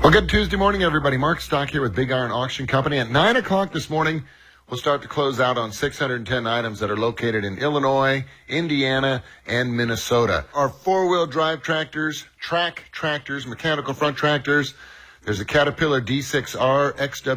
Well, good Tuesday morning, everybody. Mark Stock here with Big Iron Auction Company. At 9 o'clock this morning, we'll start to close out on 610 items that are located in Illinois, Indiana, and Minnesota. Our four-wheel drive tractors, track tractors, mechanical front tractors. There's a Caterpillar D6R XW